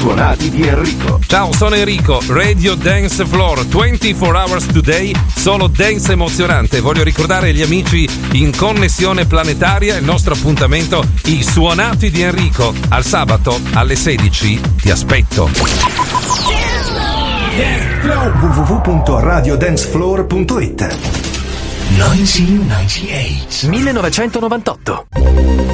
suonati di Enrico. Ciao, sono Enrico, Radio Dance Floor, 24 hours today, solo dance emozionante. Voglio ricordare agli amici in connessione planetaria il nostro appuntamento, i suonati di Enrico. Al sabato alle 16 ti aspetto. www.radiodancefloor.it 1998.